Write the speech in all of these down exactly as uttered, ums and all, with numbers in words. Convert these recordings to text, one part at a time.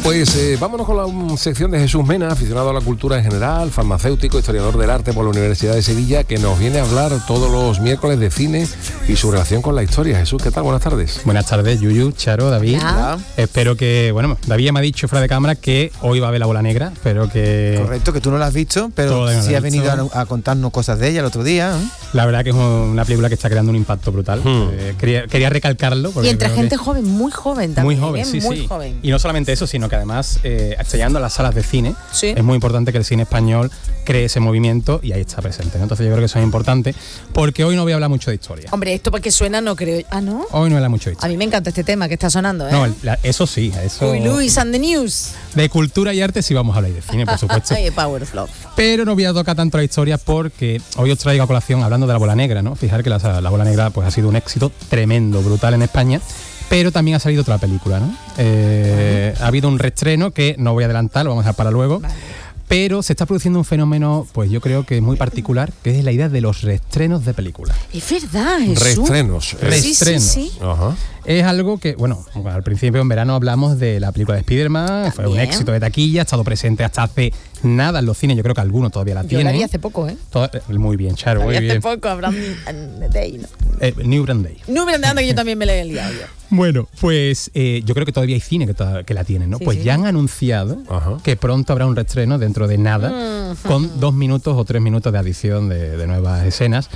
pues eh, vámonos con la um, sección de Jesús Mena, aficionado a la cultura en general, farmacéutico, historiador del arte por la Universidad de Sevilla, que nos viene a hablar todos los miércoles de cine y su relación con la historia. Jesús, ¿qué tal? Buenas tardes. Buenas tardes, Yuyu, Charo, David. Hola. Espero que, bueno, David me ha dicho fuera de cámara que hoy va a ver La Bola Negra, pero que... Correcto, que tú no la has visto, pero sí has venido a, a contarnos cosas de ella el otro día, ¿eh? La verdad que es una película que está creando un impacto brutal. Hmm. Eh, quería, quería recalcarlo. Y entre gente joven, muy joven también. Muy joven, ¿eh? sí, muy sí. joven. Y no solamente eso, sino que además, eh, está llegando a las salas de cine. Sí. Es muy importante que el cine español cree ese movimiento y ahí está presente, ¿no? Entonces yo creo que eso es importante, porque hoy no voy a hablar mucho de historia. Hombre, esto porque suena no creo... Ah, ¿no? Hoy no habla mucho de historia. A mí me encanta este tema que está sonando, ¿eh? No, la, eso sí, eso... Uy, Luis and the News. De cultura y arte sí vamos a hablar, y de cine, por supuesto. Ay, Power of Love. Pero no voy a tocar tanto la historia porque hoy os traigo a colación hablando de La Bola Negra, ¿no? Fijar que la, la Bola Negra pues ha sido un éxito tremendo, brutal en España, pero también ha salido otra película, ¿no? Eh, uh-huh. Ha habido un reestreno que no voy a adelantar, lo vamos a dejar para luego. Vale. Pero se está produciendo un fenómeno, pues yo creo que muy particular, que es la idea de los reestrenos de películas. Es verdad, Jesús. Reestrenos. Reestrenos. Sí, sí, sí. Ajá. Es algo que, bueno, al principio en verano hablamos de la película de Spider-Man, fue un éxito de taquilla, ha estado presente hasta hace nada en los cines, yo creo que algunos todavía la yo tienen. Yo la vi hace poco, ¿eh? Todo, muy bien, Charo, muy bien. hace poco, Abraham Day, ¿no? Eh, New Brand Day. New Brand Day, que yo también me la he liado yo. Bueno, pues eh, yo creo que todavía hay cine que, to- que la tienen, ¿no? Sí, pues sí. ya han anunciado Ajá. que pronto habrá un reestreno dentro de nada, Mm. con dos minutos o tres minutos de adición de, de nuevas escenas.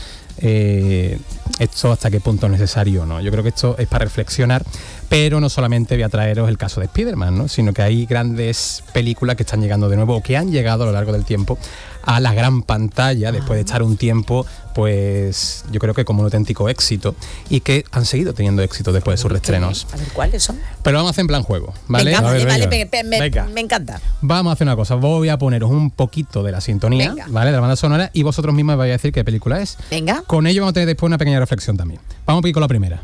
Eh, esto hasta qué punto es necesario, ¿no? Yo creo que esto es para reflexionar, pero no solamente voy a traeros el caso de Spider-Man, ¿no? Sino que hay grandes películas que están llegando de nuevo, o que han llegado a lo largo del tiempo a la gran pantalla, después de estar un tiempo, pues yo creo que como un auténtico éxito, y que han seguido teniendo éxito después de sus reestrenos. A ver, ¿cuáles son? Pero vamos a hacer en plan juego, ¿vale? Venga, A vale, ver, vale, venga. me, me, Venga. me encanta. Vamos a hacer una cosa, voy a poneros un poquito de la sintonía, Venga. ¿vale? De la banda sonora, y vosotros mismos me vais a decir qué película es. Venga. Con ello vamos a tener después una pequeña reflexión también. Vamos a ir con la primera.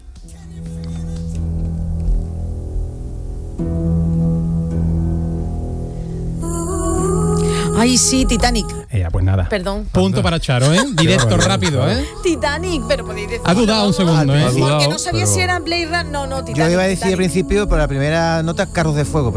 Ay, sí, Titanic. Eh, pues nada. Perdón. Punto para Charo, ¿eh? Directo, rápido, ¿eh? Titanic, pero podéis decir. Ha dudado un segundo, ¿eh? Ha dudado, Porque no sabía pero- si era Blade Runner. No, no, Titanic. Yo iba a decir Titanic. al principio, por la primera nota, Carros de Fuego.